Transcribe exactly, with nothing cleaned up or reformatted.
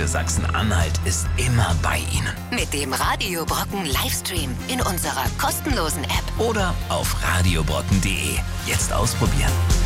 für Sachsen-Anhalt ist immer bei Ihnen. Mit dem Radio Brocken Livestream in unserer kostenlosen App. Oder auf radiobrocken punkt de. Jetzt ausprobieren.